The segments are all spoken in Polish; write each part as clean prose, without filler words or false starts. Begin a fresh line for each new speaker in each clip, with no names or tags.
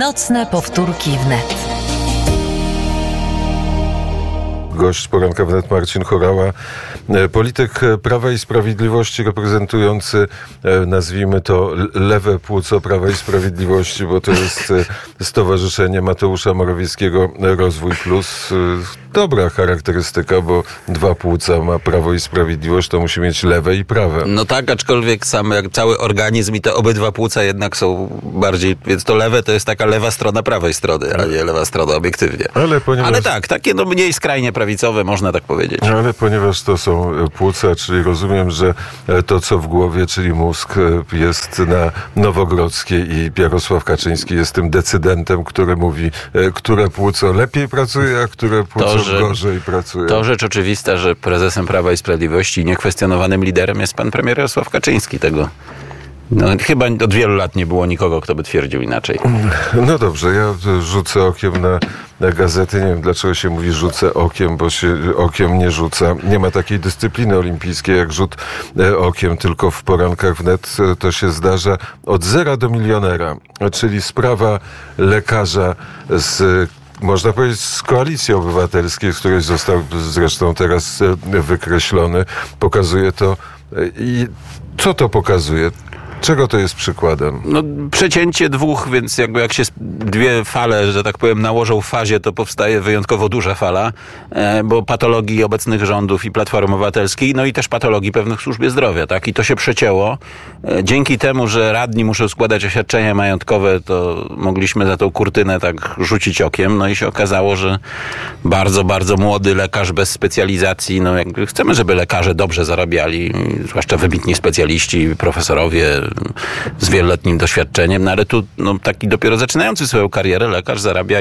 Nocne powtórki wnet.
Gość Poranka Wnet Marcin Horała, polityk Prawa i Sprawiedliwości reprezentujący, nazwijmy to, lewe płuco Prawa i Sprawiedliwości, bo to jest Stowarzyszenie Mateusza Morawieckiego Rozwój Plus. Dobra charakterystyka, bo dwa płuca ma Prawo i Sprawiedliwość, to musi mieć lewe i prawe.
No tak, aczkolwiek jak cały organizm i te obydwa płuca jednak są bardziej, więc to lewe to jest taka lewa strona prawej strony, a nie lewa strona obiektywnie. Ale tak, takie mniej skrajnie prawicowe, można tak powiedzieć.
Ale ponieważ to są płuca, czyli rozumiem, że to, co w głowie, czyli mózg, jest na Nowogrodzkiej i Jarosław Kaczyński jest tym decydentem, który mówi, które płuco lepiej pracuje, a które płuco gorzej pracuje.
To rzecz oczywista, że prezesem Prawa i Sprawiedliwości i niekwestionowanym liderem jest pan premier Jarosław Kaczyński. Tego chyba od wielu lat nie było nikogo, kto by twierdził inaczej.
No dobrze, ja rzucę okiem na gazety. Nie wiem, dlaczego się mówi rzucę okiem, bo się okiem nie rzuca. Nie ma takiej dyscypliny olimpijskiej jak rzut okiem, tylko w Porankach Wnet to się zdarza od zera do milionera. Czyli sprawa lekarza można powiedzieć z Koalicji Obywatelskiej, z której został zresztą teraz wykreślony. Pokazuje to. I co to pokazuje? Czego to jest przykładem?
No, przecięcie dwóch, więc jak się dwie fale, że tak powiem, nałożą w fazie, to powstaje wyjątkowo duża fala, bo patologii obecnych rządów i Platformy Obywatelskiej, no i też patologii pewnych w służbie zdrowia, tak? I to się przecięło. Dzięki temu, że radni muszą składać oświadczenia majątkowe, to mogliśmy za tą kurtynę tak rzucić okiem, no i się okazało, że bardzo, bardzo młody lekarz bez specjalizacji, no jakby chcemy, żeby lekarze dobrze zarabiali, zwłaszcza wybitni specjaliści, profesorowie, z wieloletnim doświadczeniem, no ale tu taki dopiero zaczynający swoją karierę lekarz zarabia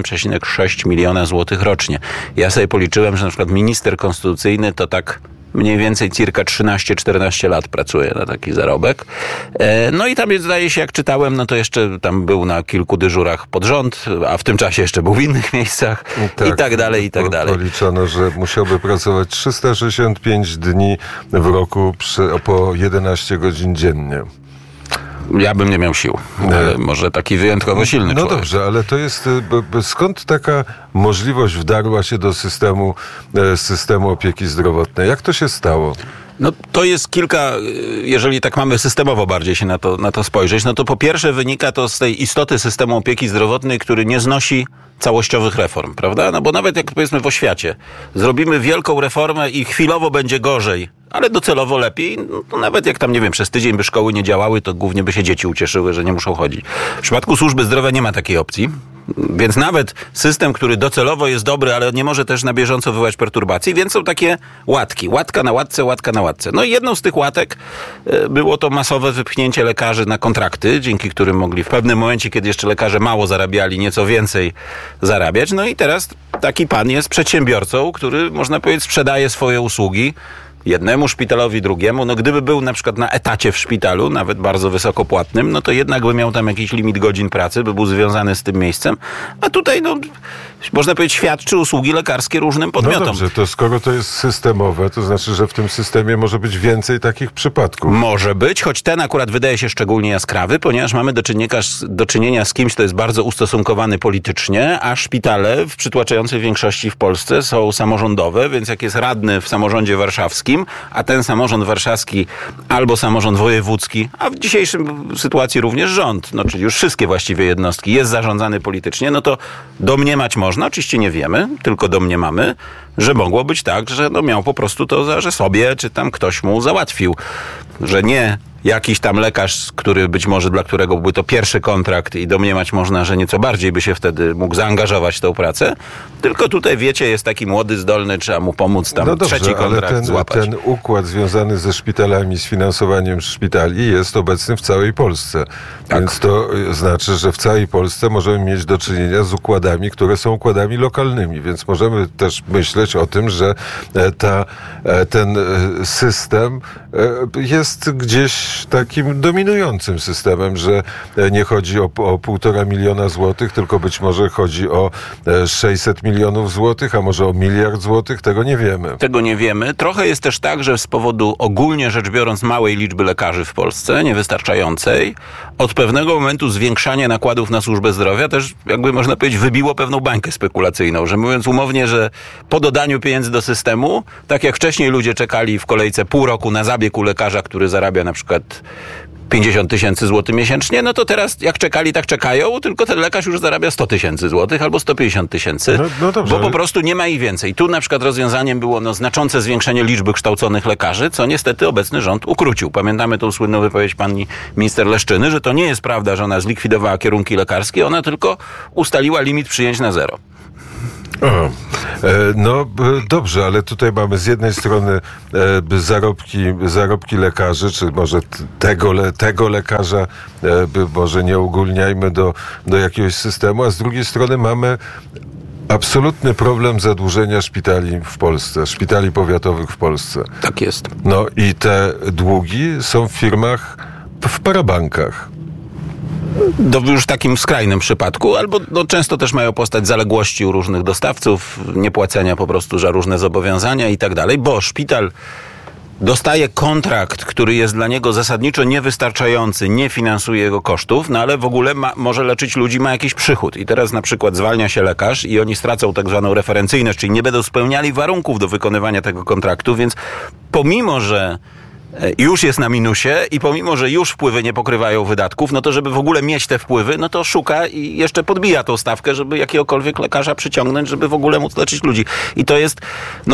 1,6 miliona złotych rocznie. Ja sobie policzyłem, że na przykład minister konstytucyjny to tak mniej więcej cirka 13-14 lat pracuje na taki zarobek. No i tam zdaje się, jak czytałem, no to jeszcze tam był na kilku dyżurach pod rząd, a w tym czasie jeszcze był w innych miejscach i tak dalej, i tak dalej.
Policzano, że musiałby pracować 365 dni w roku po 11 godzin dziennie.
Ja bym nie miał sił, ale może taki wyjątkowo silny człowiek.
No dobrze, ale to jest, skąd taka możliwość wdarła się do systemu opieki zdrowotnej? Jak to się stało?
No to jest kilka, jeżeli tak mamy systemowo bardziej się na to spojrzeć, no to po pierwsze wynika to z tej istoty systemu opieki zdrowotnej, który nie znosi całościowych reform, prawda? No bo nawet jak powiedzmy w oświacie, zrobimy wielką reformę i chwilowo będzie gorzej, ale docelowo lepiej, no nawet jak tam, nie wiem, przez tydzień by szkoły nie działały, to głównie by się dzieci ucieszyły, że nie muszą chodzić. W przypadku służby zdrowia nie ma takiej opcji, więc nawet system, który docelowo jest dobry, ale nie może też na bieżąco wywołać perturbacji, więc są takie łatki. Łatka na łatce, łatka na łatce. No i jedną z tych łatek było to masowe wypchnięcie lekarzy na kontrakty, dzięki którym mogli w pewnym momencie, kiedy jeszcze lekarze mało zarabiali, nieco więcej zarabiać. No i teraz taki pan jest przedsiębiorcą, który, można powiedzieć, sprzedaje swoje usługi jednemu szpitalowi, drugiemu. No gdyby był na przykład na etacie w szpitalu, nawet bardzo wysoko płatnym, no to jednak by miał tam jakiś limit godzin pracy, by był związany z tym miejscem. A tutaj, można powiedzieć, świadczy usługi lekarskie różnym podmiotom.
No dobrze, to skoro to jest systemowe, to znaczy, że w tym systemie może być więcej takich przypadków.
Może być, choć ten akurat wydaje się szczególnie jaskrawy, ponieważ mamy do czynienia z kimś, kto jest bardzo ustosunkowany politycznie, a szpitale w przytłaczającej większości w Polsce są samorządowe, więc jak jest radny w samorządzie warszawskim, a ten samorząd warszawski albo samorząd wojewódzki, a w dzisiejszej sytuacji również rząd, czyli już wszystkie właściwie jednostki, jest zarządzany politycznie, no to domniemać można, oczywiście nie wiemy, tylko domniemamy, że mogło być tak, że miał po prostu to, że sobie, czy tam ktoś mu załatwił, że nie jakiś tam lekarz, który być może dla którego byłby to pierwszy kontrakt i domniemać można, że nieco bardziej by się wtedy mógł zaangażować w tę pracę. Tylko tutaj, wiecie, jest taki młody, zdolny, trzeba mu pomóc tam trzeci kontrakt złapać.
Ten układ związany ze szpitalami, z finansowaniem szpitali jest obecny w całej Polsce. Tak. Więc to znaczy, że w całej Polsce możemy mieć do czynienia z układami, które są układami lokalnymi. Więc możemy też myśleć o tym, że ten system jest gdzieś takim dominującym systemem, że nie chodzi o 1,5 miliona złotych, tylko być może chodzi o 600 milionów złotych, a może o 1 miliard złotych, tego nie wiemy.
Tego nie wiemy. Trochę jest też tak, że z powodu ogólnie rzecz biorąc małej liczby lekarzy w Polsce, niewystarczającej, od pewnego momentu zwiększanie nakładów na służbę zdrowia też, jakby można powiedzieć, wybiło pewną bańkę spekulacyjną, że mówiąc umownie, że po dodaniu pieniędzy do systemu, tak jak wcześniej ludzie czekali w kolejce pół roku na zabieg u lekarza, który zarabia na przykład 50 tysięcy złotych miesięcznie, no to teraz jak czekali, tak czekają, tylko ten lekarz już zarabia 100 tysięcy złotych albo 150 tysięcy, bo po prostu nie ma ich więcej. Tu na przykład rozwiązaniem było znaczące zwiększenie liczby kształconych lekarzy, co niestety obecny rząd ukrócił. Pamiętamy tą słynną wypowiedź pani minister Leszczyny, że to nie jest prawda, że ona zlikwidowała kierunki lekarskie, ona tylko ustaliła limit przyjęć na 0.
No dobrze, ale tutaj mamy z jednej strony zarobki lekarzy, czy może tego lekarza, może nie ogólniajmy do jakiegoś systemu, a z drugiej strony mamy absolutny problem zadłużenia szpitali w Polsce, szpitali powiatowych w Polsce.
Tak jest.
No i te długi są w firmach, w parabankach.
Już w takim skrajnym przypadku, albo często też mają postać zaległości u różnych dostawców, niepłacenia po prostu za różne zobowiązania i tak dalej, bo szpital dostaje kontrakt, który jest dla niego zasadniczo niewystarczający, nie finansuje jego kosztów, no ale w ogóle może leczyć ludzi, ma jakiś przychód. I teraz na przykład zwalnia się lekarz i oni stracą tak zwaną referencyjność, czyli nie będą spełniali warunków do wykonywania tego kontraktu, więc pomimo, że już jest na minusie i pomimo, że już wpływy nie pokrywają wydatków, no to żeby w ogóle mieć te wpływy, no to szuka i jeszcze podbija tą stawkę, żeby jakiegokolwiek lekarza przyciągnąć, żeby w ogóle móc leczyć ludzi. I to jest,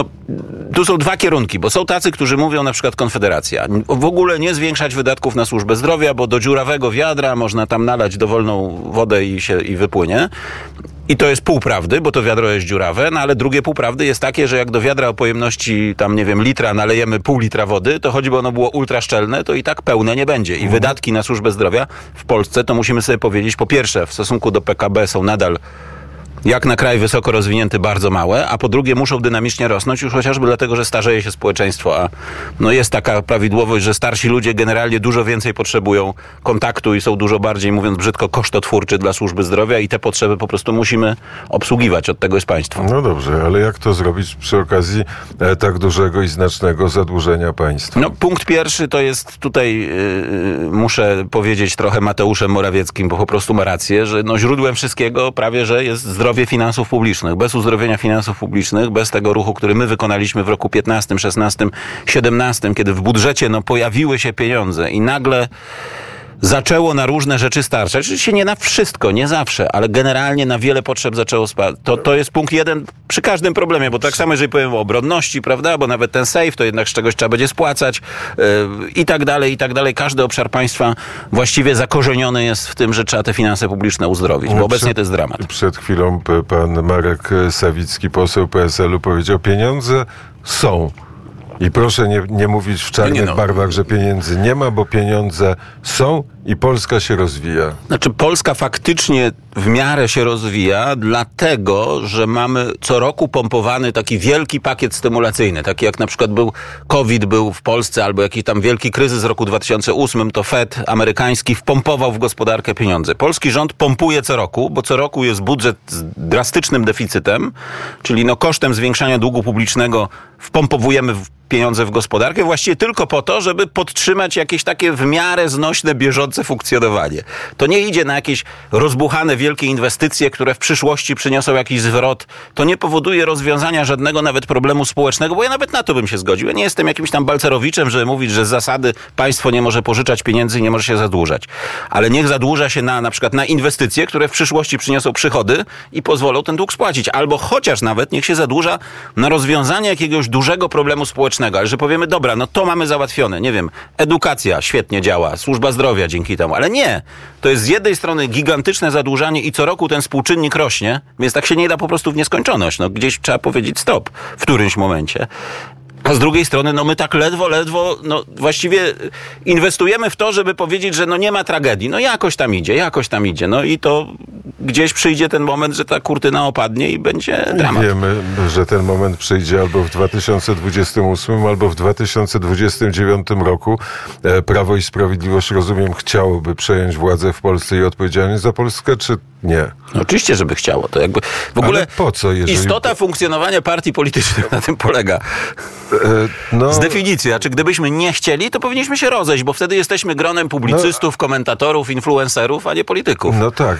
tu są dwa kierunki, bo są tacy, którzy mówią, na przykład Konfederacja, w ogóle nie zwiększać wydatków na służbę zdrowia, bo do dziurawego wiadra można tam nalać dowolną wodę i wypłynie. I to jest pół prawdy, bo to wiadro jest dziurawe, no ale drugie pół prawdy jest takie, że jak do wiadra o pojemności tam, nie wiem, litra nalejemy pół litra wody, to choćby ono było ultraszczelne, to i tak pełne nie będzie. I wydatki na służbę zdrowia w Polsce, to musimy sobie powiedzieć, po pierwsze, w stosunku do PKB są nadal jak na kraj wysoko rozwinięty bardzo małe, a po drugie muszą dynamicznie rosnąć już chociażby dlatego, że starzeje się społeczeństwo, a jest taka prawidłowość, że starsi ludzie generalnie dużo więcej potrzebują kontaktu i są dużo bardziej, mówiąc brzydko, kosztotwórczy dla służby zdrowia i te potrzeby po prostu musimy obsługiwać. Od tego jest państwo.
No dobrze, ale jak to zrobić przy okazji tak dużego i znacznego zadłużenia państwa?
Punkt pierwszy to jest tutaj, muszę powiedzieć trochę Mateuszem Morawieckim, bo po prostu ma rację, że źródłem wszystkiego prawie, że jest zdrowie finansów publicznych. Bez uzdrowienia finansów publicznych, bez tego ruchu, który my wykonaliśmy w roku 15, 16, 17, kiedy w budżecie pojawiły się pieniądze i nagle zaczęło na różne rzeczy starczać. Oczywiście nie na wszystko, nie zawsze, ale generalnie na wiele potrzeb zaczęło spadać. To jest punkt jeden przy każdym problemie, bo tak samo jeżeli powiem o obronności, prawda, bo nawet ten safe to jednak z czegoś trzeba będzie spłacać i tak dalej, i tak dalej. Każdy obszar państwa właściwie zakorzeniony jest w tym, że trzeba te finanse publiczne uzdrowić, bo obecnie to jest dramat.
Przed chwilą pan Marek Sawicki, poseł PSL-u, powiedział, pieniądze są. I proszę nie mówić w czarnych barwach, że pieniędzy nie ma, bo pieniądze są i Polska się rozwija.
Znaczy Polska faktycznie w miarę się rozwija, dlatego, że mamy co roku pompowany taki wielki pakiet stymulacyjny, taki jak na przykład COVID był w Polsce, albo jakiś tam wielki kryzys z roku 2008, to Fed amerykański wpompował w gospodarkę pieniądze. Polski rząd pompuje co roku, bo co roku jest budżet z drastycznym deficytem, czyli kosztem zwiększania długu publicznego wpompowujemy pieniądze w gospodarkę właściwie tylko po to, żeby podtrzymać jakieś takie w miarę znośne, bieżące funkcjonowanie. To nie idzie na jakieś rozbuchane, wielkie inwestycje, które w przyszłości przyniosą jakiś zwrot. To nie powoduje rozwiązania żadnego nawet problemu społecznego, bo ja nawet na to bym się zgodził. Ja nie jestem jakimś tam Balcerowiczem, żeby mówić, że z zasady państwo nie może pożyczać pieniędzy i nie może się zadłużać. Ale niech zadłuża się na przykład na inwestycje, które w przyszłości przyniosą przychody i pozwolą ten dług spłacić. Albo chociaż nawet niech się zadłuża na rozwiązanie jakiegoś dużego problemu społecznego. Ale że powiemy, dobra, to mamy załatwione. Nie wiem, edukacja świetnie działa, służba zdrowia dzięki temu. Ale nie. To jest z jednej strony gigantyczne zadłużanie i co roku ten współczynnik rośnie, więc tak się nie da po prostu w nieskończoność. Gdzieś trzeba powiedzieć stop w którymś momencie. A z drugiej strony, my tak ledwo, właściwie inwestujemy w to, żeby powiedzieć, że nie ma tragedii. Jakoś tam idzie. I to gdzieś przyjdzie ten moment, że ta kurtyna opadnie i będzie dramat.
Wiemy, że ten moment przyjdzie albo w 2028, albo w 2029 roku. Prawo i Sprawiedliwość, rozumiem, chciałoby przejąć władzę w Polsce i odpowiedzialność za Polskę, czy nie?
No oczywiście, żeby chciało. To jakby w ogóle
ale po co, jeżeli...
istota funkcjonowania partii politycznych na tym polega. Z definicji. A czy gdybyśmy nie chcieli, to powinniśmy się rozejść, bo wtedy jesteśmy gronem publicystów, komentatorów, influencerów, a nie polityków.
No tak.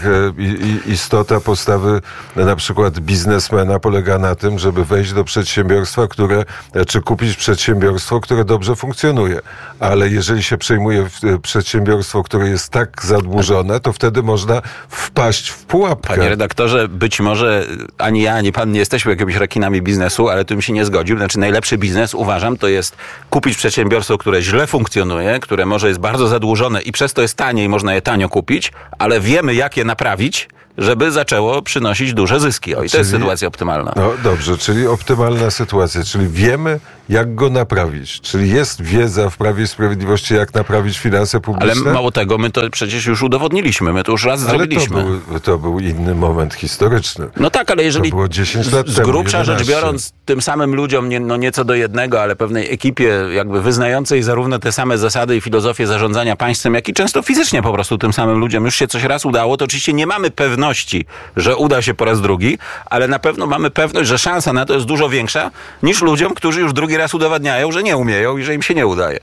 Istota postawy na przykład biznesmena polega na tym, żeby wejść do przedsiębiorstwa, czy kupić przedsiębiorstwo, które dobrze funkcjonuje. Ale jeżeli się przejmuje przedsiębiorstwo, które jest tak zadłużone, to wtedy można wpaść w pułapkę.
Panie redaktorze, być może ani ja, ani pan nie jesteśmy jakimiś rekinami biznesu, ale tu bym się nie zgodził. Znaczy najlepszy biznes, uważam, to jest kupić przedsiębiorstwo, które źle funkcjonuje, które może jest bardzo zadłużone i przez to jest tanie i można je tanio kupić, ale wiemy, jak je naprawić, żeby zaczęło przynosić duże zyski. I to jest sytuacja optymalna.
No dobrze, czyli optymalna sytuacja, czyli wiemy, jak go naprawić. Czyli jest wiedza w Prawie i Sprawiedliwości, jak naprawić finanse publiczne.
Ale mało tego, my to przecież już udowodniliśmy, my to już raz zrobiliśmy.
To był inny moment historyczny.
No tak, ale jeżeli
to było 10 lat
z grubsza rzecz biorąc, tym samym ludziom, nieco do jednego, ale pewnej ekipie jakby wyznającej zarówno te same zasady i filozofię zarządzania państwem, jak i często fizycznie po prostu tym samym ludziom już się coś raz udało, to oczywiście nie mamy pewności, że uda się po raz drugi, ale na pewno mamy pewność, że szansa na to jest dużo większa niż ludziom, którzy już drugi raz udowadniają, że nie umieją i że im się nie udaje.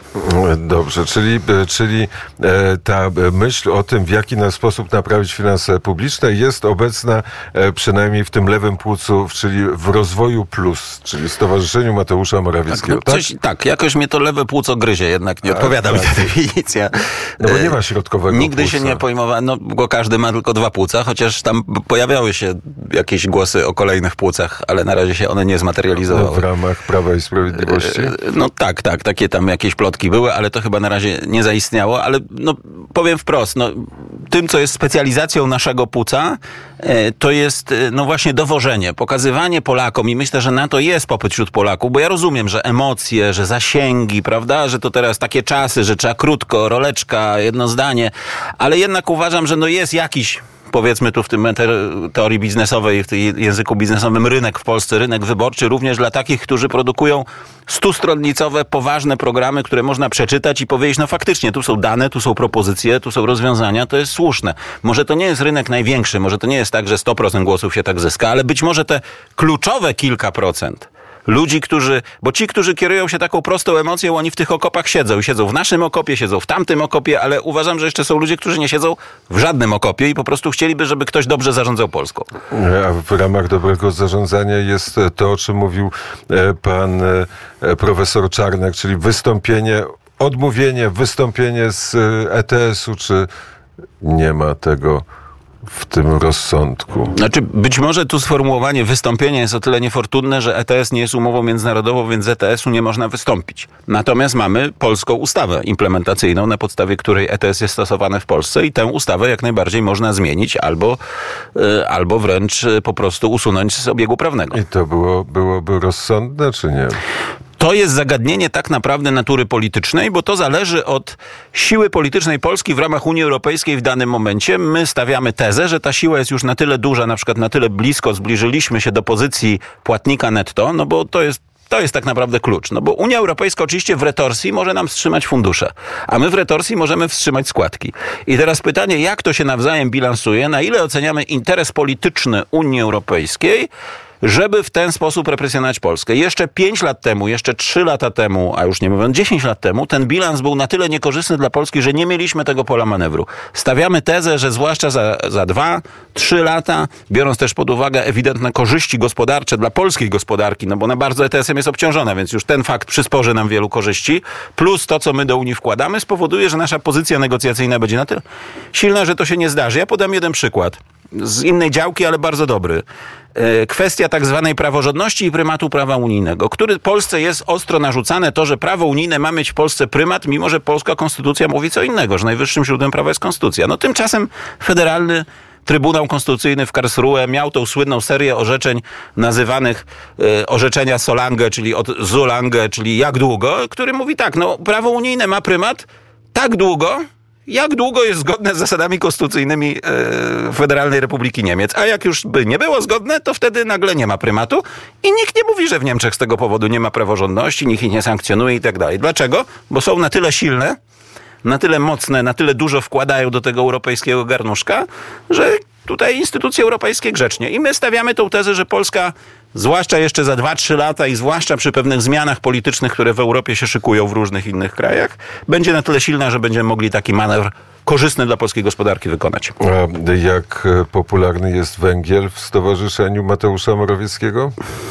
Dobrze, czyli ta myśl o tym, w jaki sposób naprawić finanse publiczne jest obecna przynajmniej w tym lewym płucu, czyli w Rozwoju Plus, czyli Stowarzyszeniu Mateusza Morawieckiego.
Tak, jakoś mnie to lewe płuco gryzie, jednak nie odpowiada mi ta definicja.
No bo nie ma środkowego
Nigdy
płuca.
się nie pojmowałem, bo każdy ma tylko dwa płuca, chociaż tam pojawiały się jakieś głosy o kolejnych płucach, ale na razie się one nie zmaterializowały.
W ramach Prawa i Sprawiedliwości?
No tak, takie tam jakieś plotki były, ale to chyba na razie nie zaistniało, ale powiem wprost, tym, co jest specjalizacją naszego płuca, to jest właśnie dowożenie, pokazywanie Polakom i myślę, że na to jest popyt wśród Polaków, bo ja rozumiem, że emocje, że zasięgi, prawda, że to teraz takie czasy, że trzeba krótko, roleczka, jedno zdanie, ale jednak uważam, że jest jakiś, powiedzmy tu w tym teorii biznesowej, w tym języku biznesowym rynek w Polsce, rynek wyborczy również dla takich, którzy produkują 100-stronnicowe, poważne programy, które można przeczytać i powiedzieć, faktycznie, tu są dane, tu są propozycje, tu są rozwiązania, to jest słuszne. Może to nie jest rynek największy, może to nie jest tak, że 100% głosów się tak zyska, ale być może te kluczowe kilka procent ludzi, bo ci, którzy kierują się taką prostą emocją, oni w tych okopach siedzą. I siedzą w naszym okopie, siedzą w tamtym okopie, ale uważam, że jeszcze są ludzie, którzy nie siedzą w żadnym okopie i po prostu chcieliby, żeby ktoś dobrze zarządzał Polską.
A w ramach dobrego zarządzania jest to, o czym mówił pan profesor Czarnek, czyli wystąpienie z ETS-u, czy nie ma tego w tym rozsądku?
Znaczy, być może tu sformułowanie wystąpienie jest o tyle niefortunne, że ETS nie jest umową międzynarodową, więc z ETS-u nie można wystąpić. Natomiast mamy polską ustawę implementacyjną, na podstawie której ETS jest stosowany w Polsce i tę ustawę jak najbardziej można zmienić albo wręcz po prostu usunąć z obiegu prawnego.
I to byłoby rozsądne, czy nie?
To jest zagadnienie tak naprawdę natury politycznej, bo to zależy od siły politycznej Polski w ramach Unii Europejskiej w danym momencie. My stawiamy tezę, że ta siła jest już na tyle duża, na przykład na tyle blisko zbliżyliśmy się do pozycji płatnika netto, bo to jest tak naprawdę klucz. Bo Unia Europejska oczywiście w retorsji może nam wstrzymać fundusze, a my w retorsji możemy wstrzymać składki. I teraz pytanie, jak to się nawzajem bilansuje, na ile oceniamy interes polityczny Unii Europejskiej, żeby w ten sposób represjonować Polskę. Jeszcze 5 lat temu, jeszcze 3 lata temu, a już nie mówiąc 10 lat temu, ten bilans był na tyle niekorzystny dla Polski, że nie mieliśmy tego pola manewru. Stawiamy tezę, że zwłaszcza za 2-3 lata, biorąc też pod uwagę ewidentne korzyści gospodarcze dla polskiej gospodarki, bo ona bardzo ETS-em jest obciążona, więc już ten fakt przysporzy nam wielu korzyści, plus to, co my do Unii wkładamy, spowoduje, że nasza pozycja negocjacyjna będzie na tyle silna, że to się nie zdarzy. Ja podam jeden przykład z innej działki, ale bardzo dobry. Kwestia tak zwanej praworządności i prymatu prawa unijnego, który Polsce jest ostro narzucane, to, że prawo unijne ma mieć w Polsce prymat, mimo że polska konstytucja mówi co innego, że najwyższym źródłem prawa jest konstytucja. Tymczasem Federalny Trybunał Konstytucyjny w Karlsruhe miał tą słynną serię orzeczeń nazywanych orzeczenia Solange, czyli od Zulange, czyli jak długo, który mówi tak, prawo unijne ma prymat tak długo, jak długo jest zgodne z zasadami konstytucyjnymi Federalnej Republiki Niemiec. A jak już by nie było zgodne, to wtedy nagle nie ma prymatu i nikt nie mówi, że w Niemczech z tego powodu nie ma praworządności, nikt ich nie sankcjonuje i tak dalej. Dlaczego? Bo są na tyle silne, na tyle mocne, na tyle dużo wkładają do tego europejskiego garnuszka, że tutaj instytucje europejskie grzecznie. I my stawiamy tą tezę, że Polska, zwłaszcza jeszcze za 2-3 lata i zwłaszcza przy pewnych zmianach politycznych, które w Europie się szykują w różnych innych krajach, będzie na tyle silna, że będziemy mogli taki manewr korzystny dla polskiej gospodarki wykonać.
A jak popularny jest węgiel w Stowarzyszeniu Mateusza Morawieckiego?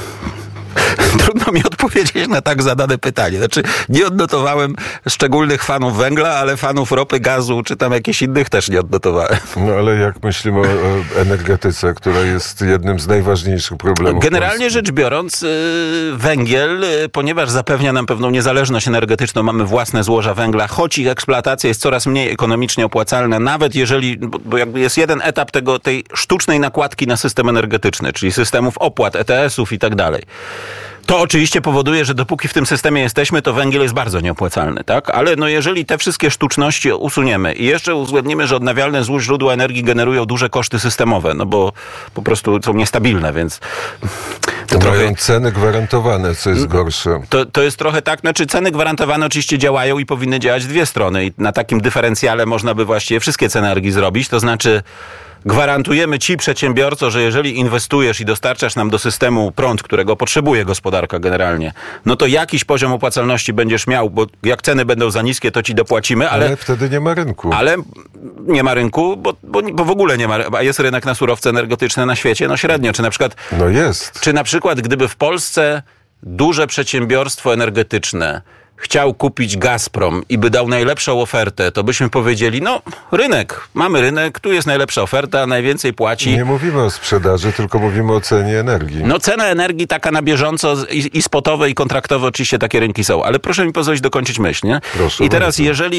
Trudno mi odpowiedzieć na tak zadane pytanie. Znaczy, nie odnotowałem szczególnych fanów węgla, ale fanów ropy, gazu, czy tam jakichś innych też nie odnotowałem.
No ale jak myślimy o energetyce, która jest jednym z najważniejszych problemów.
Generalnie rzecz biorąc, węgiel, ponieważ zapewnia nam pewną niezależność energetyczną, mamy własne złoża węgla, choć ich eksploatacja jest coraz mniej ekonomicznie opłacalna, nawet jeżeli, bo jakby jest jeden etap tej sztucznej nakładki na system energetyczny, czyli systemów opłat, ETS-ów i tak dalej. To oczywiście powoduje, że dopóki w tym systemie jesteśmy, to węgiel jest bardzo nieopłacalny, tak? Ale no jeżeli te wszystkie sztuczności usuniemy i jeszcze uwzględnimy, że odnawialne źródła energii generują duże koszty systemowe, no bo po prostu są niestabilne, więc
to mają ceny gwarantowane, co jest gorsze.
To jest trochę tak, znaczy ceny gwarantowane oczywiście działają i powinny działać w dwie strony i na takim dyferencjale można by właściwie wszystkie ceny energii zrobić, to znaczy gwarantujemy ci, przedsiębiorco, że jeżeli inwestujesz i dostarczasz nam do systemu prąd, którego potrzebuje gospodarka generalnie, no to jakiś poziom opłacalności będziesz miał, bo jak ceny będą za niskie, to ci dopłacimy,
ale wtedy nie ma rynku.
Ale nie ma rynku, bo w ogóle nie ma, a jest rynek na surowce energetyczne na świecie, no średnio, czy na przykład...
No jest.
Czy na przykład gdyby w Polsce duże przedsiębiorstwo energetyczne chciał kupić Gazprom i by dał najlepszą ofertę, to byśmy powiedzieli, no rynek, mamy rynek, tu jest najlepsza oferta, najwięcej płaci.
Nie mówimy o sprzedaży, tylko mówimy o cenie energii.
No cena energii taka na bieżąco i spotowe i kontraktowe oczywiście takie rynki są, ale proszę mi pozwolić dokończyć myśl, nie?
Proszę.
I teraz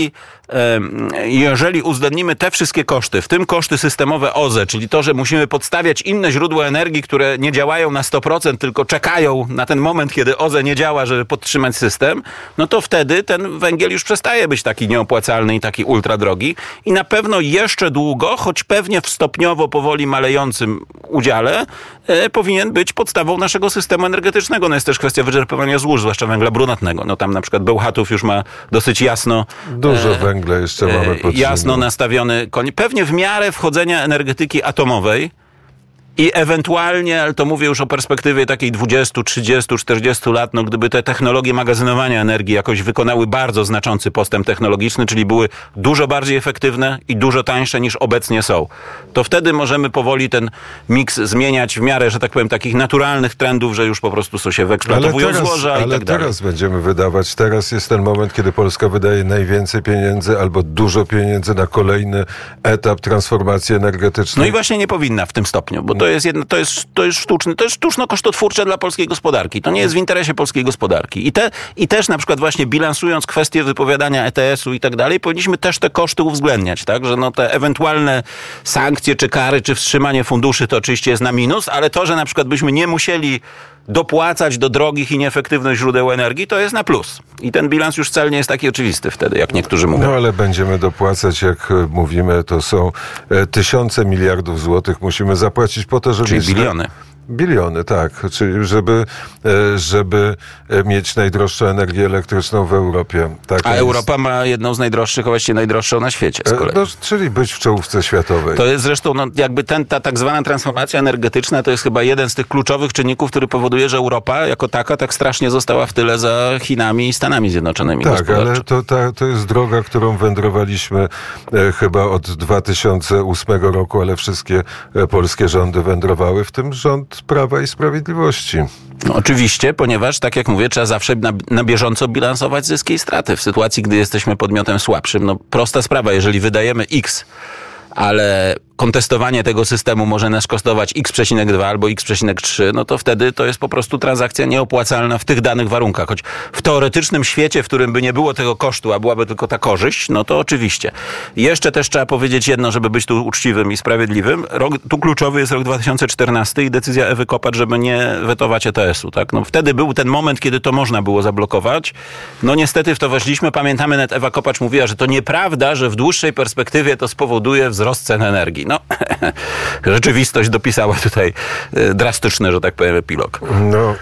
jeżeli uwzględnimy te wszystkie koszty, w tym koszty systemowe OZE, czyli to, że musimy podstawiać inne źródła energii, które nie działają na 100%, tylko czekają na ten moment, kiedy OZE nie działa, żeby podtrzymać system, no to wtedy ten węgiel już przestaje być taki nieopłacalny i taki ultra drogi i na pewno jeszcze długo, choć pewnie w stopniowo powoli malejącym udziale, powinien być podstawą naszego systemu energetycznego. No jest też kwestia wyczerpywania złóż, zwłaszcza węgla brunatnego. No tam na przykład Bełchatów już ma dosyć jasno...
Dużo węgla jeszcze mamy potrzebne.
Jasno nastawiony koń. Pewnie w miarę wchodzenia energetyki atomowej i ewentualnie, ale to mówię już o perspektywie takiej 20, 30, 40 lat, no gdyby te technologie magazynowania energii jakoś wykonały bardzo znaczący postęp technologiczny, czyli były dużo bardziej efektywne i dużo tańsze niż obecnie są, to wtedy możemy powoli ten miks zmieniać w miarę, że tak powiem, takich naturalnych trendów, że już po prostu się wyeksploatowują złoża i tak dalej.
Ale teraz będziemy wydawać, teraz jest ten moment, kiedy Polska wydaje najwięcej pieniędzy albo dużo pieniędzy na kolejny etap transformacji energetycznej.
No i właśnie nie powinna w tym stopniu, bo to jest sztuczno-kosztotwórcze dla polskiej gospodarki. To nie jest w interesie polskiej gospodarki. I też na przykład właśnie bilansując kwestię wypowiadania ETS-u i tak dalej, powinniśmy też te koszty uwzględniać, tak? Że no te ewentualne sankcje, czy kary, czy wstrzymanie funduszy to oczywiście jest na minus, ale to, że na przykład byśmy nie musieli dopłacać do drogich i nieefektywnych źródeł energii, to jest na plus. I ten bilans już wcale nie jest taki oczywisty wtedy, jak niektórzy mówią.
No ale będziemy dopłacać, jak mówimy, to są tysiące miliardów złotych musimy zapłacić po to, żeby...
Czyli biliony.
Biliony, tak. Czyli żeby mieć najdroższą energię elektryczną w Europie.
A Europa ma jedną z najdroższych, a właściwie najdroższą na świecie z kolei.
No, czyli być w czołówce światowej.
To jest zresztą, no, jakby ta tak zwana transformacja energetyczna to jest chyba jeden z tych kluczowych czynników, który powoduje, że Europa jako taka tak strasznie została w tyle za Chinami i Stanami Zjednoczonymi.
Tak, ale to jest droga, którą wędrowaliśmy chyba od 2008 roku, ale wszystkie polskie rządy wędrowały, w tym rząd Prawa i Sprawiedliwości.
No, oczywiście, ponieważ, tak jak mówię, trzeba zawsze na bieżąco bilansować zyski i straty. W sytuacji, gdy jesteśmy podmiotem słabszym, no prosta sprawa, jeżeli wydajemy X, ale kontestowanie tego systemu może nas kosztować x,2 albo x,3, no to wtedy to jest po prostu transakcja nieopłacalna w tych danych warunkach. Choć w teoretycznym świecie, w którym by nie było tego kosztu, a byłaby tylko ta korzyść, no to oczywiście. Jeszcze też trzeba powiedzieć jedno, żeby być tu uczciwym i sprawiedliwym. Tu kluczowy jest rok 2014 i decyzja Ewy Kopacz, żeby nie wetować ETS-u. Tak? No wtedy był ten moment, kiedy to można było zablokować. No niestety w to weszliśmy. Pamiętamy, nawet Ewa Kopacz mówiła, że to nieprawda, że w dłuższej perspektywie to spowoduje wzrost cen energii. No, rzeczywistość dopisała tutaj drastyczny, że tak powiem, epilog.
No,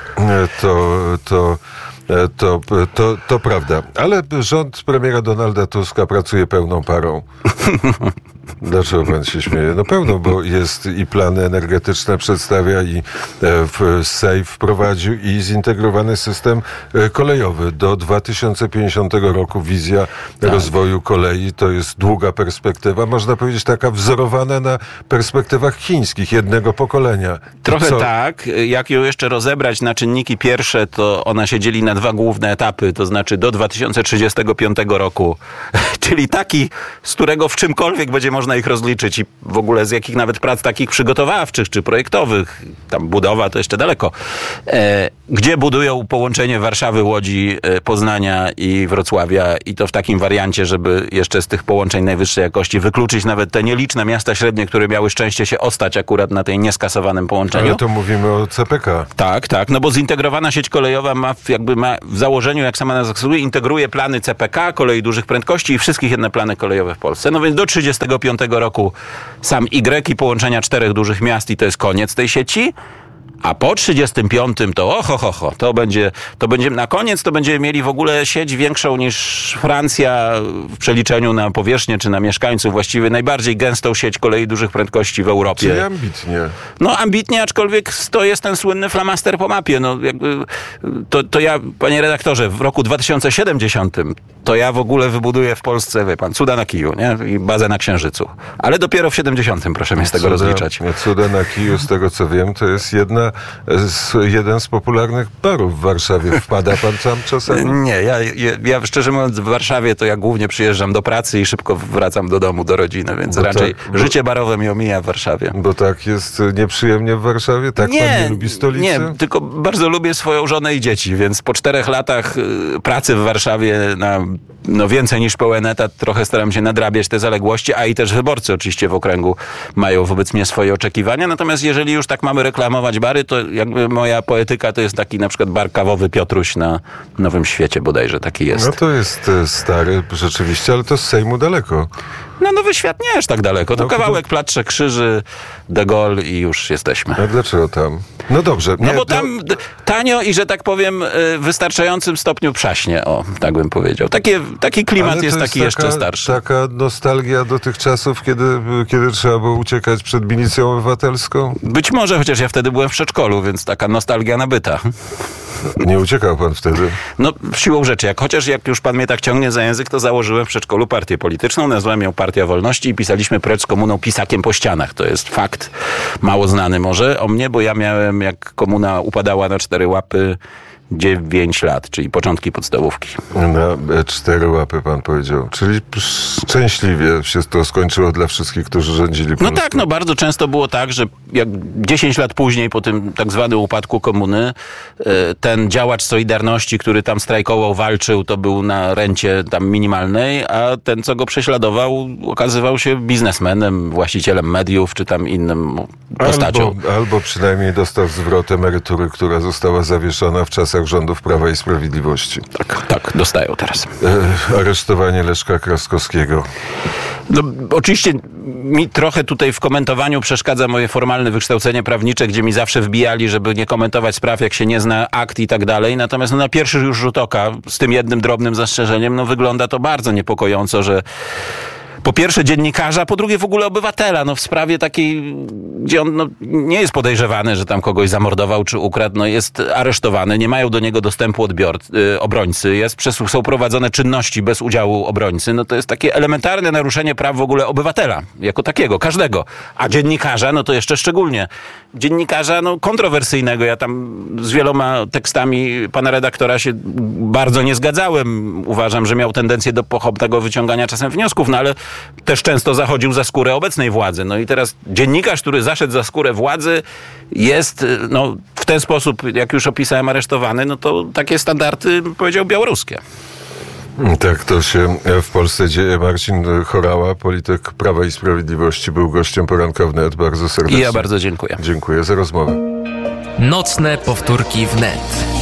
to prawda. Ale rząd premiera Donalda Tuska pracuje pełną parą. Dlaczego pan się śmieje? No pełno, bo jest i plany energetyczne przedstawia i SAFE wprowadził i zintegrowany system kolejowy. Do 2050 roku wizja rozwoju kolei to jest długa perspektywa. Można powiedzieć taka wzorowana na perspektywach chińskich, jednego pokolenia.
Trochę tak. Jak ją jeszcze rozebrać na czynniki pierwsze, to ona się dzieli na dwa główne etapy, to znaczy do 2035 roku, czyli taki, z którego w czymkolwiek będzie można ich rozliczyć i w ogóle z jakich nawet prac takich przygotowawczych czy projektowych, tam budowa to jeszcze daleko, gdzie budują połączenie Warszawy, Łodzi, Poznania i Wrocławia i to w takim wariancie, żeby jeszcze z tych połączeń najwyższej jakości wykluczyć nawet te nieliczne miasta średnie, które miały szczęście się ostać akurat na tej nieskasowanym połączeniu.
Ale to mówimy o CPK.
Tak, no bo zintegrowana sieć kolejowa ma w założeniu, jak sama nazwa wskazuje, integruje plany CPK, kolei dużych prędkości i wszystkich inne plany kolejowe w Polsce. No więc do 35 roku sam Y i połączenia 4 dużych miast i to jest koniec tej sieci. A po 35 to to będzie na koniec to będziemy mieli w ogóle sieć większą niż Francja w przeliczeniu na powierzchnię czy na mieszkańców, właściwie najbardziej gęstą sieć kolei dużych prędkości w Europie.
Czyli ambitnie.
No ambitnie, aczkolwiek to jest ten słynny flamaster po mapie. No, jakby, to ja, panie redaktorze, w roku 2070 to ja w ogóle wybuduję w Polsce, wie pan, cuda na kiju, nie? I bazę na Księżycu. Ale dopiero w 70 proszę mnie z tego rozliczać.
Cuda na kiju, z tego co wiem, to jest jeden z popularnych barów w Warszawie. Wpada pan tam czasami?
Nie, ja szczerze mówiąc w Warszawie to ja głównie przyjeżdżam do pracy i szybko wracam do domu, do rodziny, więc raczej życie barowe mi omija w Warszawie.
Bo tak jest nieprzyjemnie w Warszawie? Tak pan nie lubi stolicy?
Nie, tylko bardzo lubię swoją żonę i dzieci, więc po 4 latach pracy w Warszawie na więcej niż pełen etat trochę staram się nadrabiać te zaległości, a i też wyborcy oczywiście w okręgu mają wobec mnie swoje oczekiwania. Natomiast jeżeli już tak mamy reklamować bary, to jakby moja poetyka to jest taki na przykład bar kawowy Piotruś na Nowym Świecie bodajże taki jest.
No to jest stary rzeczywiście, ale to z Sejmu daleko.
No Nowy Świat nie aż tak daleko. To kawałek Plac Trzech Krzyży, De Gaulle i już jesteśmy.
A dlaczego tam? No dobrze.
No bo tam tanio i, że tak powiem, w wystarczającym stopniu przaśnie. O, tak bym powiedział. Taki klimat jest taki jeszcze starszy.
Taka nostalgia do tych czasów, kiedy trzeba było uciekać przed milicją obywatelską?
Być może, chociaż ja wtedy byłem w przedszkolu, więc taka nostalgia nabyta.
Nie uciekał pan wtedy?
No, siłą rzeczy. Chociaż jak już pan mnie tak ciągnie za język, to założyłem w przedszkolu partię polityczną, nazwałem ją Partia Wolności i pisaliśmy precz z komuną pisakiem po ścianach. To jest fakt mało znany może o mnie, bo ja miałem, jak komuna upadała na 4 łapy, 9 lat, czyli początki podstawówki.
Na 4 łapy pan powiedział. Czyli szczęśliwie się to skończyło dla wszystkich, którzy rządzili Polską.
No tak, bardzo często było tak, że jak 10 lat później po tym tak zwanym upadku komuny, ten działacz Solidarności, który tam strajkował, walczył, to był na rencie tam minimalnej, a ten, co go prześladował, okazywał się biznesmenem, właścicielem mediów, czy tam innym postacią.
Albo przynajmniej dostał zwrot emerytury, która została zawieszona w czasach rządów Prawa i Sprawiedliwości.
Tak, dostają teraz.
Aresztowanie Leszka Kraskowskiego.
No, oczywiście mi trochę tutaj w komentowaniu przeszkadza moje formalne wykształcenie prawnicze, gdzie mi zawsze wbijali, żeby nie komentować spraw, jak się nie zna akt i tak dalej. Natomiast na pierwszy już rzut oka, z tym jednym drobnym zastrzeżeniem, wygląda to bardzo niepokojąco, że po pierwsze dziennikarza, po drugie w ogóle obywatela, w sprawie takiej, gdzie on nie jest podejrzewany, że tam kogoś zamordował czy ukradł, jest aresztowany, nie mają do niego dostępu obrońcy, są prowadzone czynności bez udziału obrońcy, to jest takie elementarne naruszenie praw w ogóle obywatela, jako takiego, każdego. A dziennikarza, to jeszcze szczególnie. Dziennikarza, kontrowersyjnego. Ja tam z wieloma tekstami pana redaktora się bardzo nie zgadzałem. Uważam, że miał tendencję do pochopnego wyciągania czasem wniosków, ale też często zachodził za skórę obecnej władzy. No i teraz dziennikarz, który zaszedł za skórę władzy, jest w ten sposób, jak już opisałem, aresztowany, no to takie standardy, bym powiedział, białoruskie.
Tak, to się w Polsce dzieje. Marcin Horała, polityk Prawa i Sprawiedliwości, był gościem Poranka Wnet. Bardzo serdecznie.
I ja bardzo dziękuję.
Dziękuję za rozmowę.
Nocne powtórki wnet.